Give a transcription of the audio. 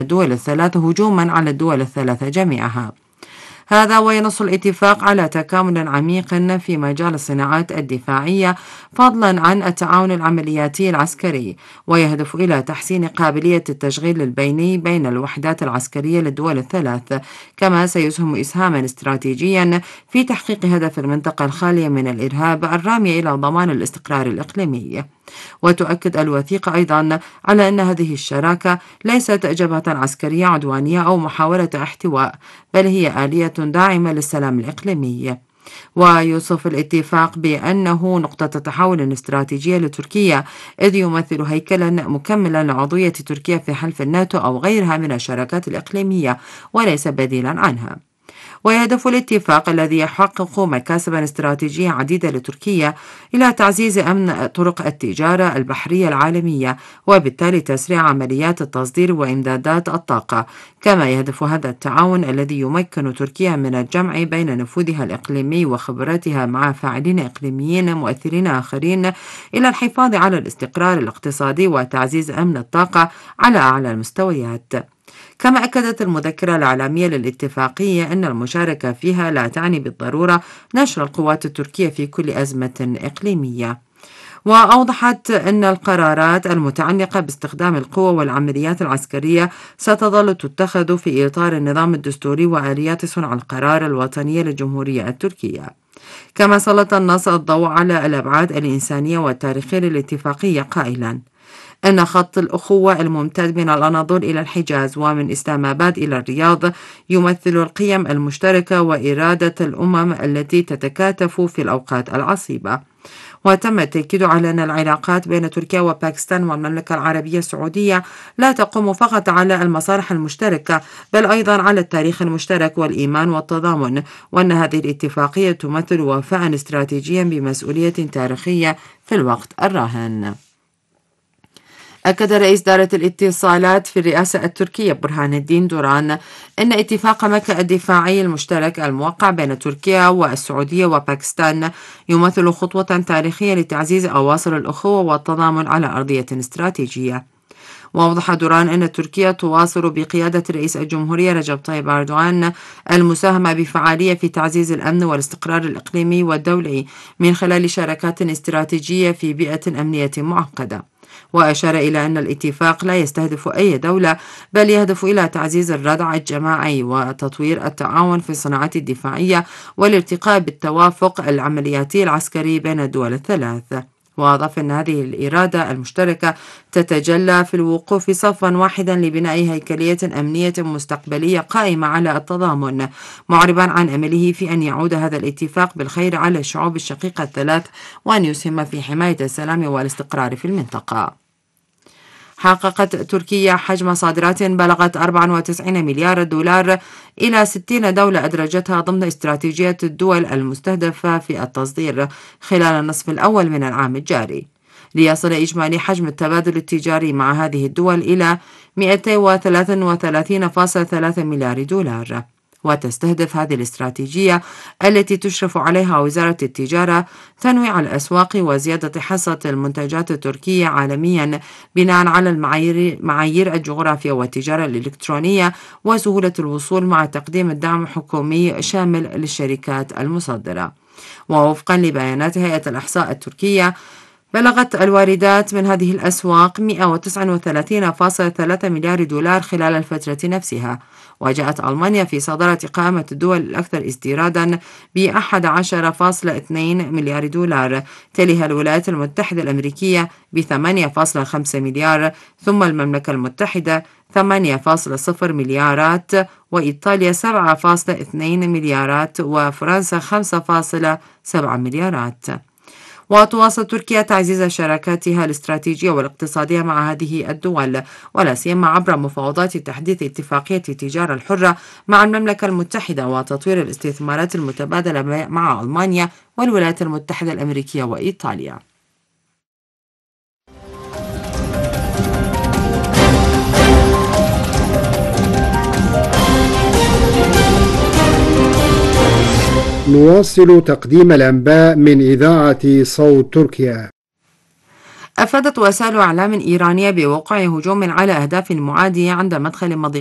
الدول الثلاث هجوما على الدول الثلاث جميعها. هذا وينص الاتفاق على تكامل عميق في مجال الصناعات الدفاعية فضلا عن التعاون العملياتي العسكري، ويهدف إلى تحسين قابلية التشغيل البيني بين الوحدات العسكرية للدول الثلاث، كما سيسهم إسهاما استراتيجيا في تحقيق هدف المنطقة الخالية من الإرهاب الرامية إلى ضمان الاستقرار الإقليمي. وتؤكد الوثيقة أيضا على أن هذه الشراكة ليست جبهة عسكرية عدوانية أو محاولة احتواء، بل هي آلية داعمة للسلام الإقليمي. ويوصف الاتفاق بأنه نقطة تحول استراتيجية لتركيا، إذ يمثل هيكلا مكملا لعضوية تركيا في حلف الناتو أو غيرها من الشراكات الإقليمية وليس بديلا عنها. ويهدف الاتفاق الذي يحقق مكاسب استراتيجية عديدة لتركيا إلى تعزيز أمن طرق التجارة البحرية العالمية، وبالتالي تسريع عمليات التصدير وإمدادات الطاقة. كما يهدف هذا التعاون الذي يمكن تركيا من الجمع بين نفوذها الإقليمي وخبراتها مع فاعلين إقليميين مؤثرين آخرين إلى الحفاظ على الاستقرار الاقتصادي وتعزيز أمن الطاقة على أعلى المستويات. كما أكدت المذكرة الإعلامية للاتفاقية أن المشاركة فيها لا تعني بالضرورة نشر القوات التركية في كل أزمة إقليمية. وأوضحت أن القرارات المتعلقة باستخدام القوة والعمليات العسكرية ستظل تتخذ في إطار النظام الدستوري وآليات صنع القرار الوطنية للجمهورية التركية. كما سلط النص الضوء على الأبعاد الإنسانية والتاريخية للاتفاقية قائلا أن خط الأخوة الممتد من الأناضول إلى الحجاز ومن إسلام آباد إلى الرياض يمثل القيم المشتركة وإرادة الأمم التي تتكاتف في الأوقات العصيبة. وتم التأكيد على أن العلاقات بين تركيا وباكستان والمملكة العربية السعودية لا تقوم فقط على المصالح المشتركة، بل أيضا على التاريخ المشترك والإيمان والتضامن، وأن هذه الاتفاقية تمثل وفاء استراتيجيا بمسؤولية تاريخية في الوقت الراهن. أكد رئيس دائرة الاتصالات في الرئاسة التركية برهان الدين دوران أن اتفاق مكة الدفاعي المشترك الموقع بين تركيا والسعودية وباكستان يمثل خطوة تاريخية لتعزيز أواصر الأخوة والتضامن على أرضية استراتيجية. وأوضح دوران أن تركيا تواصل بقيادة رئيس الجمهورية رجب طيب أردوغان المساهمة بفعالية في تعزيز الأمن والاستقرار الإقليمي والدولي من خلال شراكات استراتيجية في بيئة أمنية معقدة. وأشار إلى أن الاتفاق لا يستهدف أي دولة، بل يهدف إلى تعزيز الردع الجماعي وتطوير التعاون في الصناعات الدفاعية والارتقاء بالتوافق العملياتي العسكري بين الدول الثلاث. وأضاف أن هذه الإرادة المشتركة تتجلى في الوقوف صفا واحدا لبناء هيكلية أمنية مستقبلية قائمة على التضامن، معربا عن أمله في أن يعود هذا الاتفاق بالخير على الشعوب الشقيقة الثلاث وأن يسهم في حماية السلام والاستقرار في المنطقة. حققت تركيا حجم صادرات بلغت 94 مليار دولار إلى 60 دولة أدرجتها ضمن استراتيجية الدول المستهدفة في التصدير خلال النصف الأول من العام الجاري، ليصل إجمالي حجم التبادل التجاري مع هذه الدول إلى 233.3 مليار دولار. وتستهدف هذه الاستراتيجية التي تشرف عليها وزارة التجارة تنويع الأسواق وزيادة حصة المنتجات التركية عالميا بناء على المعايير الجغرافية والتجارة الإلكترونية وسهولة الوصول مع تقديم الدعم حكومي شامل للشركات المصدرة. ووفقا لبيانات هيئة الإحصاء التركية بلغت الواردات من هذه الأسواق 139.3 مليار دولار خلال الفترة نفسها، وجاءت ألمانيا في صدارة قائمة الدول الأكثر ازديادا ب11.2 مليار دولار، تليها الولايات المتحدة الأمريكية ب8.5 مليار، ثم المملكة المتحدة 8.0 مليارات، وإيطاليا 7.2 مليارات، وفرنسا 5.7 مليارات. وتواصل تركيا تعزيز شراكاتها الاستراتيجية والاقتصادية مع هذه الدول، ولا سيما عبر مفاوضات تحديث اتفاقية التجارة الحرة مع المملكة المتحدة وتطوير الاستثمارات المتبادلة مع ألمانيا والولايات المتحدة الأمريكية وإيطاليا. نواصل تقديم الأنباء من إذاعة صوت تركيا. أفادت وسائل إعلام إيرانية بوقوع هجوم على أهداف معادية عند مدخل مضيق